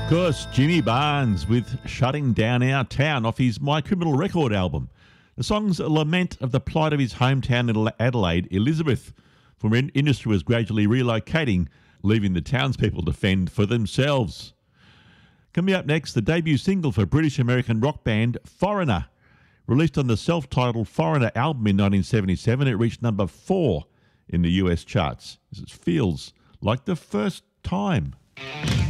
course, Jimmy Barnes with Shutting Down Our Town off his My Criminal Record album. The song's a lament of the plight of his hometown in Adelaide, Elizabeth, for industry was gradually relocating, leaving the townspeople to fend for themselves. Coming up next, the debut single for British-American rock band Foreigner. Released on the self-titled Foreigner album in 1977, it reached number 4 in the US charts. This feels like the first time.